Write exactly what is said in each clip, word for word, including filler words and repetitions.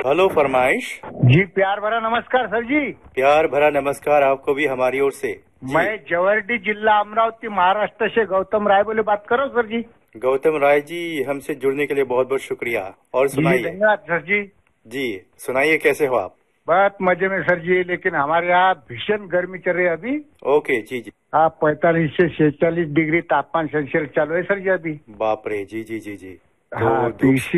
Hello फरमाइश। जी प्यार भरा नमस्कार सर जी। प्यार भरा नमस्कार आपको भी हमारी ओर से। मैं जवर्डी जिला अमरावती महाराष्ट्र से गौतम राय बोले बात कर रहा हूँ सर जी। गौतम राय जी, हमसे जुड़ने के लिए बहुत बहुत शुक्रिया। और सुनाइए। धन्यवाद सर जी। जी सुनाइए, कैसे हो आप? बहुत मजे में सर जी, लेकिन हमारे यहाँ भीषण गर्मी चल रही है अभी। ओके जी जी। आप पैंतालीस से सैंतालीस डिग्री तापमान सेल्सियस चालू है सर जी अभी। बाप रे, जी जी जी जी। हाँ, तो इसी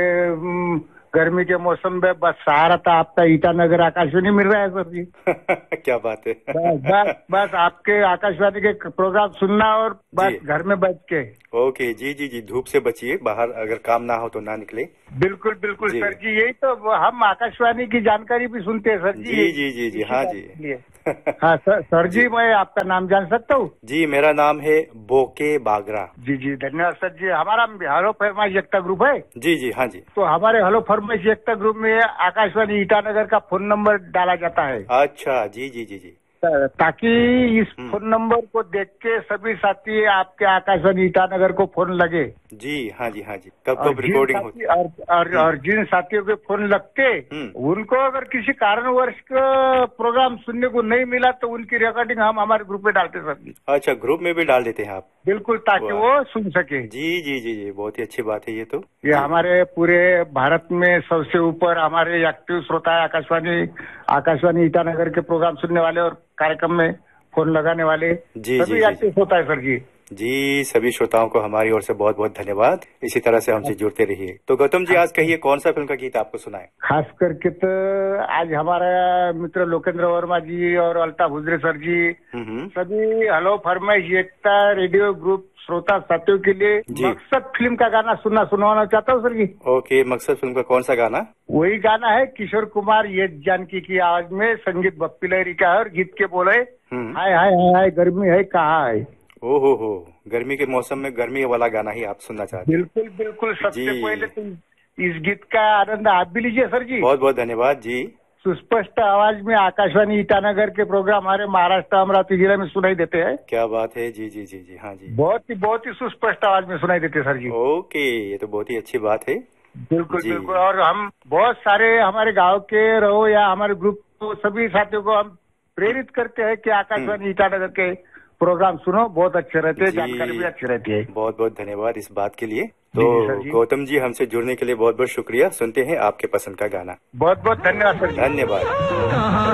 अम, गर्मी के मौसम में बस सहारा था आपका ईटानगर आकाशवाणी मिल रहा है सर जी। क्या बात है। बस बस बस आपके आकाशवाणी के प्रोग्राम सुनना और बस घर में बैठ के। ओके जी जी जी। धूप से बचिए, बाहर अगर काम ना हो तो ना निकले। बिल्कुल बिल्कुल सर जी, यही तो हम आकाशवाणी की जानकारी भी सुनते हैं सर जी। जी जी जी जी। हाँ जी। हाँ सर, सर जी मैं आपका नाम जान सकता हूँ? जी मेरा नाम है बोके बागरा। जी जी धन्यवाद सर जी। हमारा हेलो फरमाइश एकता ग्रुप है। जी जी। हाँ जी। तो हमारे हेलो फरमाइश एकता ग्रुप में आकाशवाणी ईटानगर का फोन नंबर डाला जाता है। अच्छा जी जी जी जी। ताकि इस फोन नंबर को देख के सभी साथी आपके आकाशवाणी ईटानगर को फोन लगे। जी हाँ जी हाँ जी। कब कब रिकॉर्डिंग होती है। और, और, और जिन साथियों के फोन लगते उनको अगर किसी कारणवश का प्रोग्राम सुनने को नहीं मिला तो उनकी रिकॉर्डिंग हम हमारे ग्रुप में डालते सर। अच्छा, ग्रुप में भी डाल देते हैं आप? बिल्कुल, ताकि वो सुन सके। जी जी जी जी। बहुत ही अच्छी बात है ये तो। ये हमारे पूरे भारत में सबसे ऊपर हमारे एक्टिव श्रोता है आकाशवाणी आकाशवाणी ईटानगर के प्रोग्राम सुनने वाले और कार्यक्रम में फोन लगाने वाले जी सभी एक्टिव श्रोता है सर जी। जी, सभी श्रोताओं को हमारी ओर से बहुत बहुत धन्यवाद। इसी तरह से हमसे जुड़ते रहिए। तो गौतम जी, आज कहिए कौन सा फिल्म का गीत आपको सुनाए? खास करके तो आज हमारा मित्र लोकेंद्र वर्मा जी और अल्ताफ हुजरे सर जी सभी हेलो फरमाइश एकता रेडियो ग्रुप श्रोता साथियों के लिए मकसद फिल्म का गाना सुनना सुनवाना चाहता हूँ सर जी। ओके, मकसद फिल्म का कौन सा गाना? वही गाना है किशोर कुमार ये जानकी की आवाज में, संगीत बप्पी लहरी का है और गीत के बोले हाय हाय हाय हाय गर्मी है कहाँ है। ओ हो हो, गर्मी के मौसम में गर्मी वाला गाना ही आप सुनना चाहते हैं? बिल्कुल बिल्कुल। सबसे पहले तो इस गीत का आनंद आप भी लीजिए सर जी। बहुत बहुत धन्यवाद जी। सुस्पष्ट आवाज में आकाशवाणी ईटानगर के प्रोग्राम हमारे महाराष्ट्र अमरावती जिले में सुनाई देते हैं। क्या बात है। जी जी जी जी। हाँ जी। बहुत ही बहुत ही सुस्पष्ट आवाज में सुनाई देते सर जी। ओके, ये तो बहुत ही अच्छी बात है। बिल्कुल बिल्कुल। और हम बहुत सारे हमारे गांव के रहो या हमारे ग्रुप को सभी साथियों को हम प्रेरित करते हैं कि आकाशवाणी ईटानगर के प्रोग्राम सुनो, बहुत अच्छे रहते हैं, जानकारी भी अच्छी रहती है। बहुत बहुत धन्यवाद इस बात के लिए। तो गौतम जी, हमसे जुड़ने के लिए बहुत बहुत शुक्रिया। सुनते हैं आपके पसंद का गाना। बहुत बहुत धन्यवाद सर। धन्यवाद।